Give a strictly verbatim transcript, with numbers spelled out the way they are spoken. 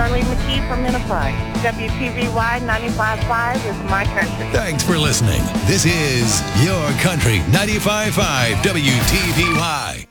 Charlene McKee from Enterprise. W T V Y ninety-five point five is my country. Thanks for listening. This is Your Country ninety-five point five W T V Y.